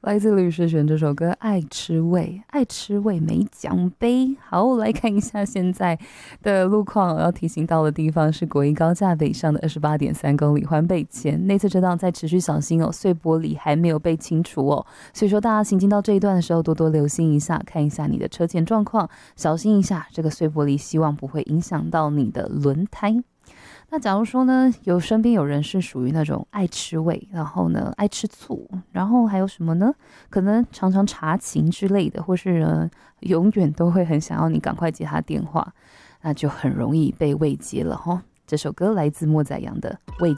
来自吕士璇这首歌《爱吃味》，爱吃味没奖杯。好，来看一下现在的路况。要提醒到的地方是国一高架北上的28.3公里环北前内侧车道再持续小心哦，碎玻璃还没有被清除哦，所以说大家行进到这一段的时候多多留心一下，看一下你的车前状况，小心一下这个碎玻璃，希望不会影响到你的轮胎。那假如说呢，身边有人是属于那种爱吃味，然后呢爱吃醋，然后还有什么呢？可能常常查勤之类的，或是永远都会很想要你赶快接他电话，那就很容易被味接了哈。这首歌来自莫宰阳的《味